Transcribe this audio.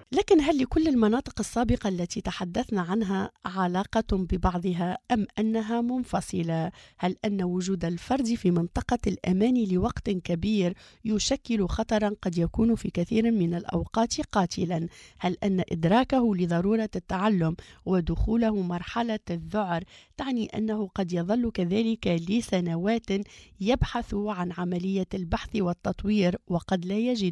لكن هل لكل المناطق السابقة التي تحدثنا عنها علاقة ببعضها أم أنها منفصلة؟ هل أن وجود الفرد في منطقة الأمان لوقت كبير يشكل خطرا قد يكون في كثير من الأوقات قاتلا؟ هل أن إدراكه لضرورة التعلم ودخوله مرحلة الذعر تعني أنه قد يظل كذلك لسنوات يبحث عن عملية البحث والتطوير وقد لا يجد